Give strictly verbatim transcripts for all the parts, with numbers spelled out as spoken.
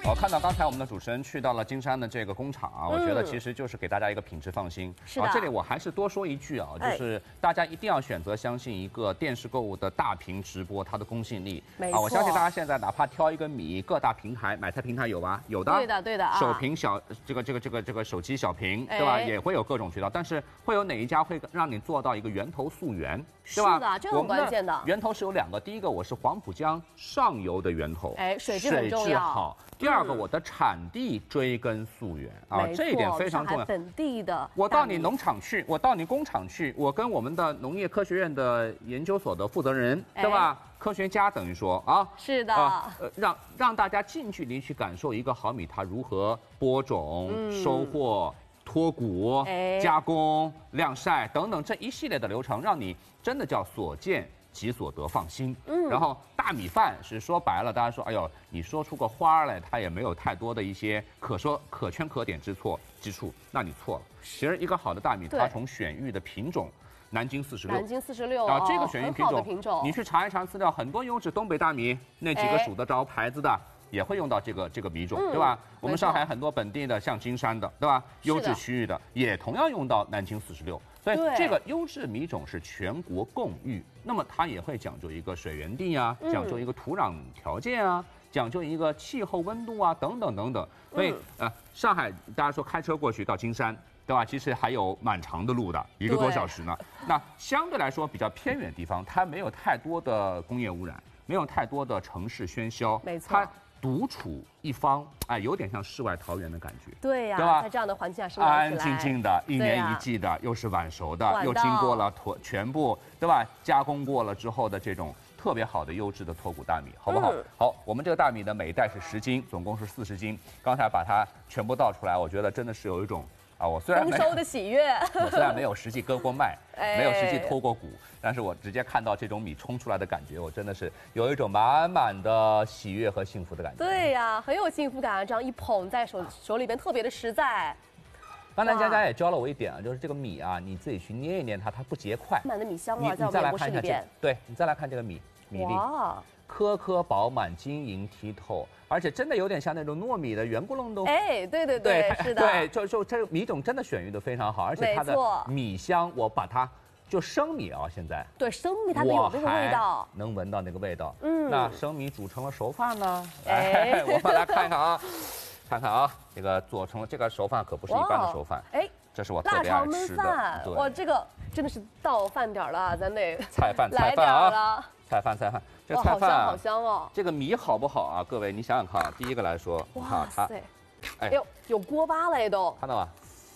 我看到刚才我们的主持人去到了金山的这个工厂啊，我觉得嗯其实就是给大家一个品质放心。 是的啊，这里我还是多说一句啊，就是大家一定要选择相信一个电视购物的大屏直播它的公信力。 没啊，我相信错大家现在哪怕挑一个米，各大平台买菜平台有吧？有的。 对的对的啊手屏小这个这个这个这个手机小屏，对吧？ 哎也会有各种渠道，但是会有哪一家会让你做到一个源头溯源，对吧？ 是的这个很关键的源头是有两个，第一个我是黄浦江上游的源头， 哎水质很重要水质好。第二个， 嗯我的产地追根溯源啊， 没这一点错非常重要。 上海本地的， 我到你农场去，我到你工厂去，我跟我们的农业科学院的研究所的负责人， 哎对吧？科学家等于说啊， 是的， 啊，呃，让让大家近距离去感受一个好米它如何播种、 嗯收获、脱谷、 哎加工、晾晒等等这一系列的流程，让你真的叫所见即所得，放心。 嗯然后大米饭是说白了，大家说，哎呦，你说出个花儿来，它也没有太多的一些可说可圈可点之错之处，那你错了。其实一个好的大米， 对它从选育的品种。南京四十六， 南京四十六啊，这个选育很品种， 好的品种， 你去查一查资料，很多优质东北大米那几个哎数得着牌子的，也会用到这个这个米种， 嗯对吧？我们没错上海很多本地的，像金山的，对吧？ 是的优质区域的也同样用到南京四十六，所以对这个优质米种是全国共育，那么它也会讲究一个水源地啊， 嗯讲究一个土壤条件啊。讲究一个气候温度啊，等等等等，所以、 嗯、 呃，上海大家说开车过去到金山，对吧？其实还有蛮长的路的，一个多小时呢。那相对来说比较偏远的地方，它没有太多的工业污染，没有太多的城市喧嚣， 没错它独处一方，哎，有点像世外桃源的感觉。 对呀、 对吧在这样的环境下生长安起来， 安静静的，一年对呀一季的，又是晚熟的， 晚到又经过了脱全部，对吧？加工过了之后的这种特别好的优质的脱谷大米，好不好？ 嗯好，我们这个大米的每一袋是十斤，总共是四十斤。刚才把它全部倒出来，我觉得真的是有一种啊，我虽然没丰收的喜悦。 我虽然没有实际割过麦， 哎没有实际脱过谷，但是我直接看到这种米冲出来的感觉，我真的是有一种满满的喜悦和幸福的感觉。 对呀、很有幸福感啊！这样一捧在手手里边，特别的实在。 刚才佳佳也教了我一点啊，就是这个米啊，你自己去捏一捏它，它不结块。 满的米香你味在你再来我们演播室看一下这里边。， 对你再来看这个米米粒， 哇， 颗颗饱满、晶莹剔透，而且真的有点像那种糯米的圆咕隆咚。 哎，对对对对，是的， 对，就就这个米种真的选育的非常好，而且它的没错米香，我把它就生米啊，现在对生米它能有这个味道。 我还能闻到那个味道。 嗯那生米煮成了熟饭呢？ 哎我们来看看啊，看看啊，这个做成了这个熟饭可不是一般的熟饭， 哎， 这是我特辣别爱炒焖吃饭的。， 哇， 对， 这个真的是到饭点儿了，咱得菜饭来点菜饭啊， 儿了。 菜饭菜饭，这哇， 菜饭啊好香好香哦！ 这个米好不好啊？各位，你想想看啊，第一个来说，你看哇啊它， 塞， 哎哎呦，有锅巴了也都。 看到吧？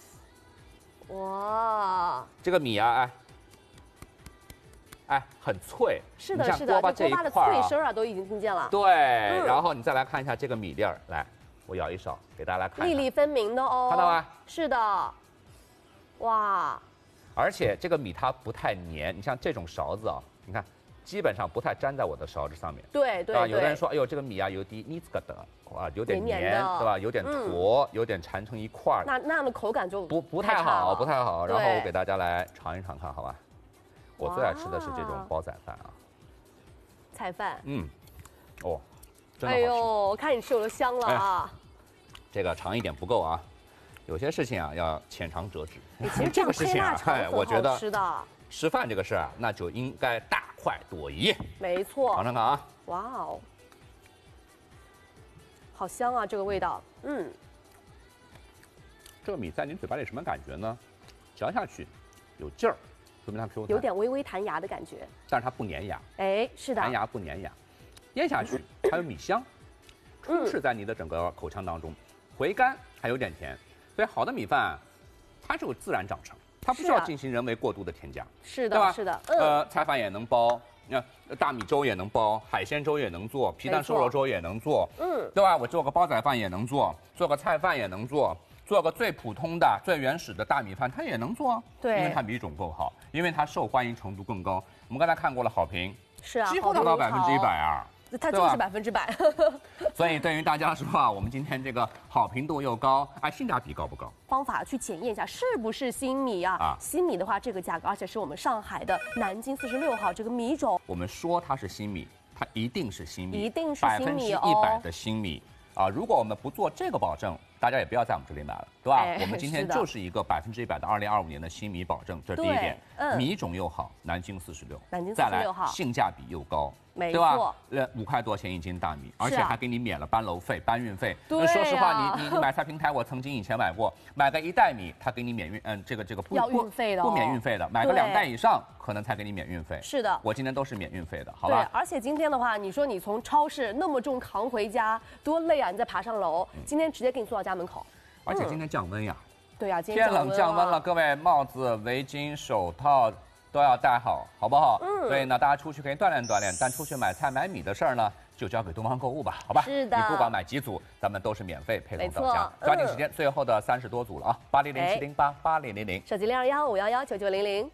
哇， 这个米啊，哎，哎，很脆。你是的，是的， 看锅巴这这锅巴的一块儿啊脆声啊都已经听见了， 对， 嗯然后你再来看一下这个米粒儿，来，我舀一勺给大家来看一看。 粒粒分明的哦。 看到吧？ 是的，哇， 而且这个米它不太黏，你像这种勺子啊，你看基本上不太粘在我的勺子上面。啊， 对对对， 有的人说，哎呦，这个米啊有点腻子个的，哇，有点黏， 黏黏的对吧？有点坨，有点缠成一块儿， 那那样的口感就不不太差太好， 了不太好。然后对我给大家来尝一尝看，好吧？我最爱吃的是这种哇煲仔饭啊， 菜饭。 嗯，哦，真的哎好吃。 呦，我看你吃我都香了啊！ 这个尝一点不够啊，有些事情啊要浅尝辄止。 哎其实这个事情啊， 哎， 我觉得吃的， 吃饭这个事儿啊，那就应该大快朵颐。 没错尝。尝看啊， 哇哦，好香啊，这个味道。嗯， 这个米在你嘴巴里什么感觉呢？嚼下去有劲儿，说明它 Q 弹， 有，点微微弹牙的感觉。 但是它不粘牙， 哎，是的弹，牙不粘牙，咽下去还有米香，充斥在你的整个口腔当中，回甘还有点甜，所以好的米饭它是有自然长成，它不需要是啊进行人为过度的添加， 是对吧的，是的，嗯， 呃，菜饭也能煲，那、大米粥也能煲，海鲜粥也能做，皮蛋瘦肉粥也能做， 嗯， 对吧？我做个煲仔饭也能做，做个菜饭也能做，做个最普通的、最原始的大米饭它也能做， 对因为它米种够好，因为它受欢迎程度更高。我们刚才看过了好评， 是啊， 几乎达到百分之一百啊。 它就对吧是百分之百。 所以对于大家说啊，我们今天这个好评度又高，哎，性价比高不高？ 方法去检验一下是不是新米啊？ 啊新米的话，这个价格，而且是我们上海的南京四十六号这个米种， 我们说它是新米，它一定是新米， 一定是百分之新米一百哦的新米。 啊，如果我们不做这个保证，大家也不要在我们这里买了，对吧？ 哎我们今天就是一个百分之一百的二零二五年的新米保证，这是第一点。 嗯， 米种又好，南京四十六， 南京四再来十六号， 性价比又高。 没对吧错？ 呃，五块多钱一斤大米，而且是啊还给你免了搬楼费、搬运费。 对那说实话， 啊你你你买菜平台，我曾经以前买过，买个一袋米，他给你免运，嗯，这个这个不要不运费的哦不免运费的，买个对两袋以上，可能才给你免运费。 是的。 我今天都是免运费的，好对， 吧？ 而且今天的话，你说你从超市那么重扛回家，多累啊！你再爬上楼，今天直接给你送到家门口。 而且今天降温呀， 对呀、啊，今天天冷降温了，各位帽子、围巾、手套都要戴好，好不好？嗯。所以呢，大家出去可以锻炼锻炼，但出去买菜买米的事儿呢，就交给东方购物吧，好吧？ 是的。 你不管买几组，咱们都是免费配送到家。 没错。 抓紧时间，最后的三十多组了啊！八零零七零八八零零零， 手机零二幺五幺幺九九零零。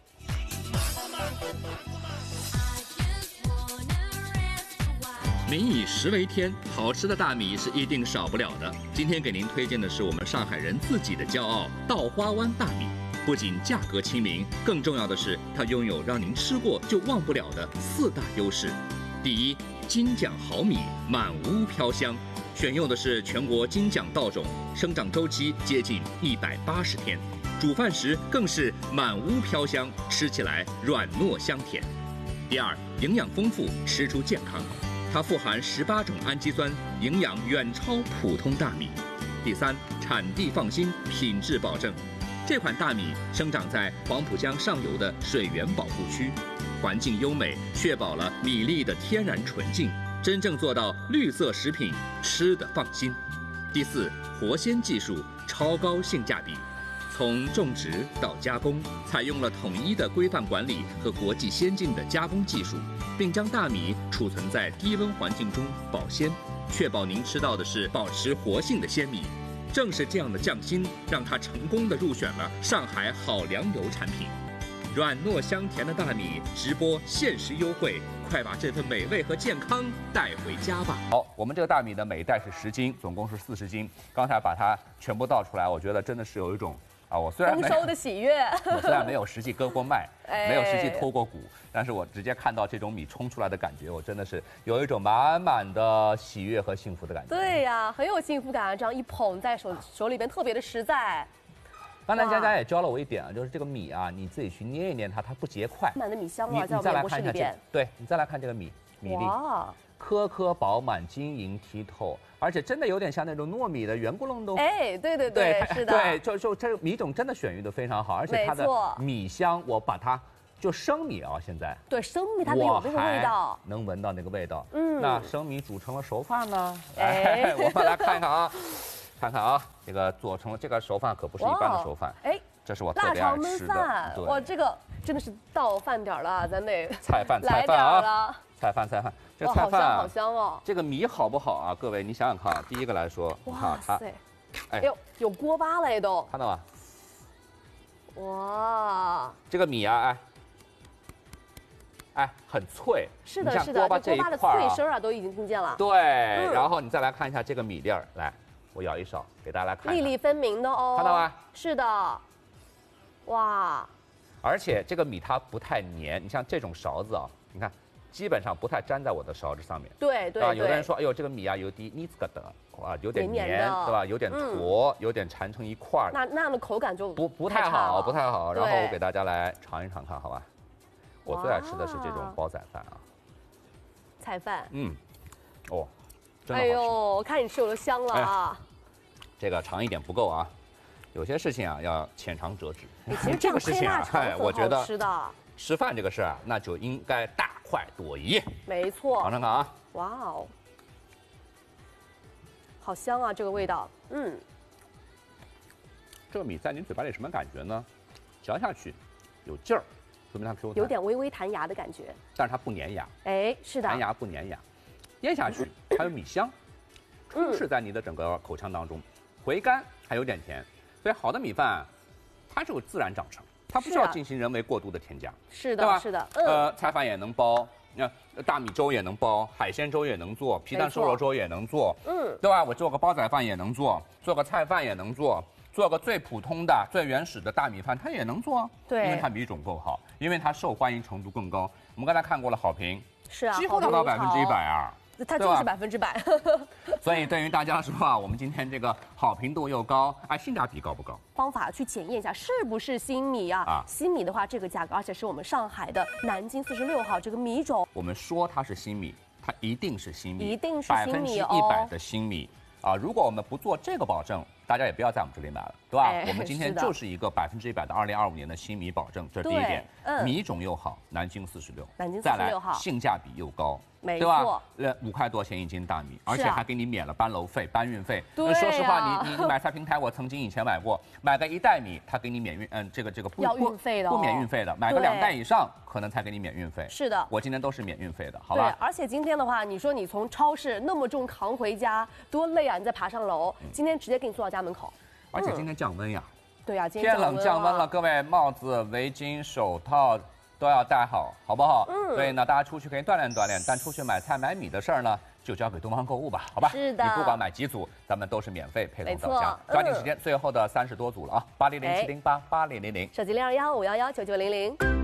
民以食为天，好吃的大米是一定少不了的。今天给您推荐的是我们上海人自己的骄傲——稻花湾大米。不仅价格亲民，更重要的是它拥有让您吃过就忘不了的四大优势。第一，金奖好米，满屋飘香，选用的是全国金奖稻种，生长周期接近一百八十天，煮饭时更是满屋飘香，吃起来软糯香甜。第二，营养丰富，吃出健康。它富含十八种氨基酸，营养远超普通大米。第三，产地放心，品质保证。这款大米生长在黄浦江上游的水源保护区，环境优美，确保了米粒的天然纯净，真正做到绿色食品，吃得放心。第四，活鲜技术，超高性价比。从种植到加工，采用了统一的规范管理和国际先进的加工技术，并将大米储存在低温环境中保鲜，确保您吃到的是保持活性的鲜米。正是这样的匠心，让它成功地入选了上海好粮油产品。软糯香甜的大米，直播限时优惠，快把这份美味和健康带回家吧！ 好，我们这个大米呢，每一袋是十斤，总共是四十斤。刚才把它全部倒出来，我觉得真的是有一种啊，我虽然丰收的喜悦， 我虽然没有实际割过麦， 哎、 没有实际脱过谷，但是我直接看到这种米冲出来的感觉，我真的是有一种满满的喜悦和幸福的感觉。 对呀、啊，很有幸福感啊！这样一捧在手手里边，特别的实在。 刚才佳佳也教了我一点啊，就是这个米啊，你自己去捏一捏它，它不结块。 满的米香你啊，在我们你再来演播室里边。 看一下这个，对你再来看这个米米粒，颗颗饱满、晶莹剔透，而且真的有点像那种糯米的圆咕隆咚。 哎，对对对， 对是的， 对，就就这个米种真的选育的非常好，而且它的米香，我把它就生米啊，现在对生米它能有那个味道， 能闻到那个味道。 嗯， 那生米煮成了熟饭呢？哎，我们来看看啊，看看啊，这个做成了这个熟饭可不是一般的熟饭，哎。这是我特别爱吃的， 哇，这个真的是到饭点了，咱得菜饭菜饭啊，菜饭菜饭，这菜饭好香好香哦。 这个米好不好啊？各位，你想想看啊，第一个来说， 哇塞， 哎呦，有锅巴了都， 看到吗？ 哇， 这个米啊，哎，哎，很脆， 是的，是的，锅巴这锅巴的脆声啊，都已经听见了。 对，然后你再来看一下这个米粒儿，来，我舀一勺给大家来看， 粒粒分明的哦， 看到吗？ 是的。哇， 而且这个米它不太黏，你像这种勺子啊，你看，基本上不太粘在我的勺子上面。 对对对。 有的人说，哎呦，这个米啊有点腻子个的，哇，有点黏，对吧？有点坨，有点缠成一块儿。 那那样的口感就不不太好，不太好。然后我给大家来尝一尝看，好吧？我最爱吃的是这种煲仔饭啊。 菜饭。 嗯，哦，真的好吃。 哎呦，我看你吃我都香了啊。 这个尝一点不够啊。有些事情啊，要浅尝辄止。 其实这个事情啊， 哎，我觉得吃的吃饭这个事儿啊，那就应该大快朵颐。 没错。 尝尝看啊！ 哇哦，好香啊，这个味道。嗯， 这个米在您嘴巴里什么感觉呢？嚼下去有劲儿，说明它 Q 弹， 有点微微弹牙的感觉。 但是它不粘牙。 哎，是的。 弹牙不粘牙，咽下去还有米香，充斥在你的整个口腔当中，回甘还有点甜。所以好的米饭，它是有自然长成，它不需要进行人为过度的添加， 是的，是的， 嗯、呃，菜饭也能煲，那大米粥也能煲，海鲜粥也能做，皮蛋瘦肉粥也能做，嗯，对吧？我做个煲仔饭也能做，做个菜饭也能做，做个最普通的、最原始的大米饭它也能做， 对， 因为它米种够好，因为它受欢迎程度更高。我们刚才看过了好评， 是啊， 几乎达到百分之一百啊。 它就是百分之百。 所以对于大家来说啊，我们今天这个好评度又高，哎，性价比高不高？ 方法去检验一下是不是新米啊？啊，新米的话，这个价格，而且是我们上海的南京四十六号这个米种。 我们说它是新米，它一定是新米， 一定是新米哦， 百分之一百的新米啊！如果我们不做这个保证，大家也不要在我们这里买了，对吧？哎、我们今天就是一个百分之一百的二零二五年的新米保证，这是第一点。嗯，米种又好，南京四十六， 南京四十六号， 性价比又高。 没对吧？呃，五块多钱一斤大米，而且还给你免了搬楼费、搬运费。对，说实话，你你你买菜平台，我曾经以前买过，买个一袋米，他给你免运，嗯，这个这个不要运费的， 不免运费的，买个两袋以上，可能才给你免运费。 是的， 我今天都是免运费的，好吧？ 对，而且今天的话，你说你从超市那么重扛回家，多累啊！你再爬上楼，今天直接给你送到家门口。 而且今天降温呀。 对呀， 天冷降温了，各位帽子、围巾、手套都要戴好，好不好？嗯。所以呢，大家出去可以锻炼锻炼，但出去买菜买米的事儿呢，就交给东方购物吧，好吧？ 是的。 你不管买几组，咱们都是免费配送到家。抓紧时间，最后的三十多组了啊！八零零七零八八零零零， 手机零二幺五幺幺九九零零。